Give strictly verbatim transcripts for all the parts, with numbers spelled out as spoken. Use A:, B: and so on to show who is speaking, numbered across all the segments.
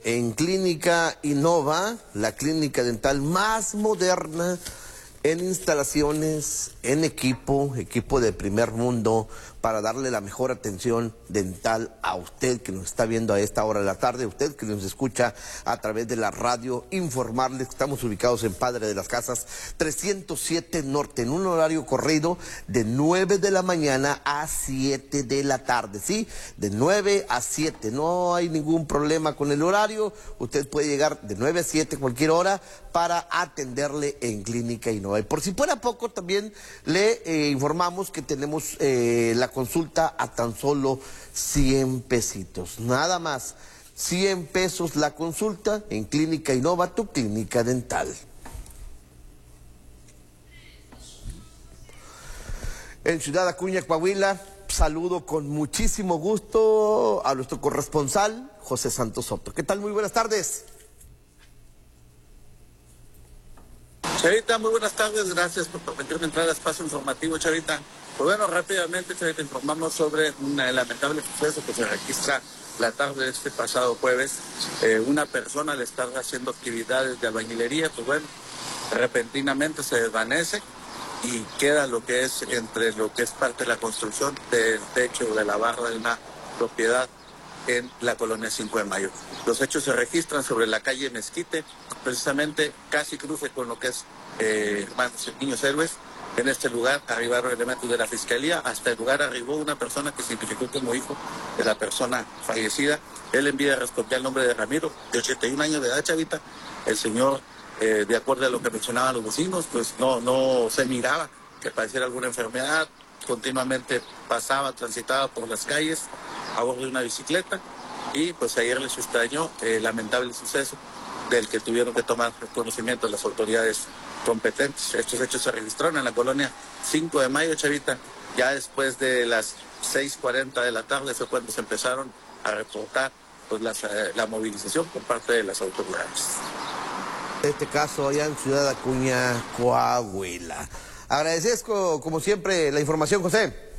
A: en Clínica Innova, la clínica dental más moderna en instalaciones, en equipo, equipo de primer mundo, para darle la mejor atención dental a usted que nos está viendo a esta hora de la tarde, usted que nos escucha a través de la radio, informarles que estamos ubicados en Padre de las Casas trescientos siete Norte, en un horario corrido de nueve de la mañana a siete de la tarde, ¿sí? De nueve a siete, no hay ningún problema con el horario, usted puede llegar de nueve a siete cualquier hora para atenderle en Clínica Innova. Y por si fuera poco, también le eh, informamos que tenemos eh, la consulta a tan solo cien pesitos, nada más, cien pesos la consulta en Clínica Innova, tu clínica dental. En Ciudad Acuña, Coahuila, saludo con muchísimo gusto a nuestro corresponsal, José Santos Soto. ¿Qué tal? Muy buenas tardes.
B: Chavita, muy buenas tardes, gracias por permitirme entrar al espacio informativo, Chavita. Pues bueno, rápidamente, Chavita, informamos sobre un lamentable suceso que se registra la tarde de este pasado jueves. Eh, una persona al estar haciendo actividades de albañilería, pues bueno, repentinamente se desvanece y queda lo que es entre lo que es parte de la construcción del techo de la barra de una propiedad en la colonia cinco de mayo. Los hechos se registran sobre la calle Mezquite, precisamente casi cruce con lo que es eh, Hermanos Niños Héroes. En este lugar arribaron elementos de la fiscalía, hasta el lugar arribó una persona que se identificó como hijo de la persona fallecida. Él en vida respondía al nombre de Ramiro, de ochenta y un años de edad, Chavita. El señor, eh, de acuerdo a lo que mencionaban los vecinos, pues no, no se miraba que padeciera alguna enfermedad, continuamente pasaba, transitaba por las calles a bordo de una bicicleta y pues ayer les extrañó el eh, lamentable suceso del que tuvieron que tomar conocimiento las autoridades competentes. Estos hechos se registraron en la colonia cinco de mayo, Chavita. Ya después de las seis cuarenta de la tarde fue cuando se empezaron a reportar pues, las, eh, la movilización por parte de las autoridades.
A: En este caso allá en Ciudad Acuña, Coahuila. Agradezco, como siempre, la información, José.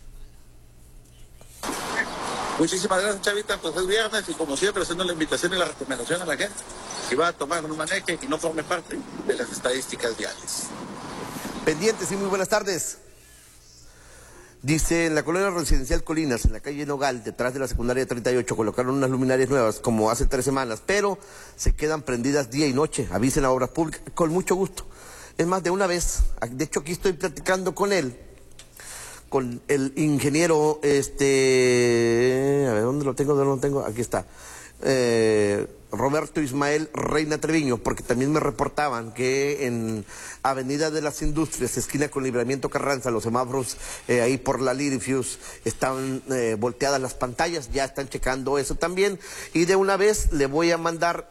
B: Muchísimas gracias, Chavita. Pues es viernes y como siempre haciendo la invitación y la recomendación a la gente que va a tomar un maneje y no forme parte de las estadísticas viales.
A: Pendientes y muy buenas tardes. Dice, en la colonia residencial Colinas, en la calle Nogal, detrás de la secundaria treinta y ocho, colocaron unas luminarias nuevas, como hace tres semanas, pero se quedan prendidas día y noche. Avisen a Obras Públicas, con mucho gusto. Es más, de una vez, de hecho aquí estoy platicando con él, con el ingeniero, este, a ver, ¿dónde lo tengo? ¿Dónde lo tengo? Aquí está. Eh, Roberto Ismael Reina Treviño, porque también me reportaban que en Avenida de las Industrias, esquina con Libramiento Carranza, los semáforos eh, ahí por la Lirifius, estaban eh, volteadas las pantallas, ya están checando eso también, y de una vez le voy a mandar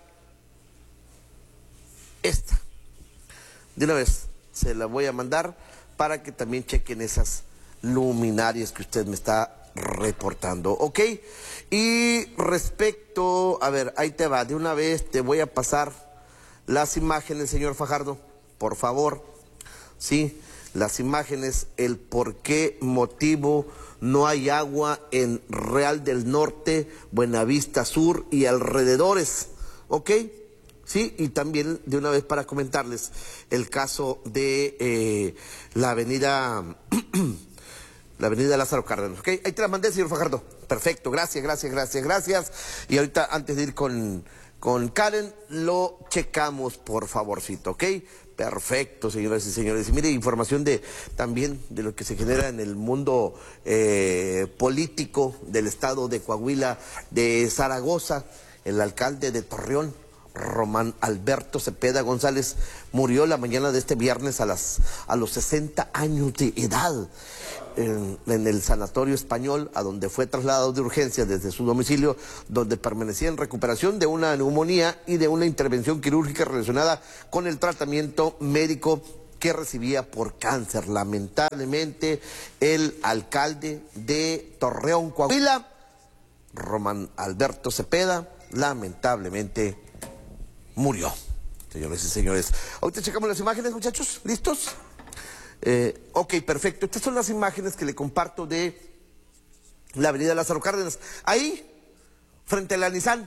A: esta, de una vez se la voy a mandar para que también chequen esas luminarias que usted me está reportando, ¿ok? Y respecto, a ver, ahí te va, de una vez te voy a pasar las imágenes, señor Fajardo, por favor, sí, las imágenes, el por qué motivo no hay agua en Real del Norte, Buenavista Sur y alrededores, ¿ok? Sí, y también de una vez para comentarles el caso de eh, la avenida... la avenida Lázaro Cárdenas, ¿ok? Ahí te la mandé, señor Fajardo. Perfecto, gracias, gracias, gracias, gracias. Y ahorita, antes de ir con, con Karen, lo checamos, por favorcito, ¿ok? Perfecto, señoras y señores. Y mire, información de también de lo que se genera en el mundo eh, político del estado de Coahuila, de Zaragoza. El alcalde de Torreón, Román Alberto Cepeda González, murió la mañana de este viernes a, las, a los sesenta años de edad. En, en el Sanatorio Español, a donde fue trasladado de urgencia desde su domicilio, donde permanecía en recuperación de una neumonía y de una intervención quirúrgica relacionada con el tratamiento médico que recibía por cáncer. Lamentablemente, el alcalde de Torreón, Coahuila, Román Alberto Cepeda, lamentablemente murió. Señores y señores, ahorita checamos las imágenes, muchachos, ¿listos? Eh, ok, perfecto. Estas son las imágenes que le comparto de la avenida Lázaro Cárdenas. Ahí, frente a la Nissan,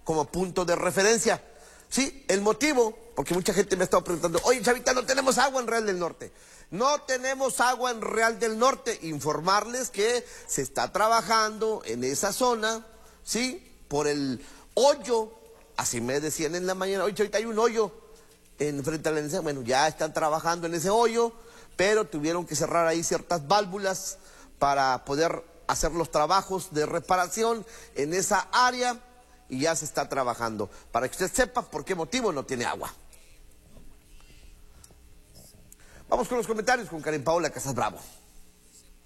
A: como punto de referencia. Sí, el motivo, porque mucha gente me ha estado preguntando, oye, Chavita, no tenemos agua en Real del Norte. No tenemos agua en Real del Norte. Informarles que se está trabajando en esa zona, ¿sí? Por el hoyo, así me decían en la mañana, oye, Chavita, hay un hoyo en frente a la necesidad. Bueno, ya están trabajando en ese hoyo, pero tuvieron que cerrar ahí ciertas válvulas para poder hacer los trabajos de reparación en esa área. Y ya se está trabajando, para que usted sepa por qué motivo no tiene agua. Vamos con los comentarios con Karen Paola Casas Bravo.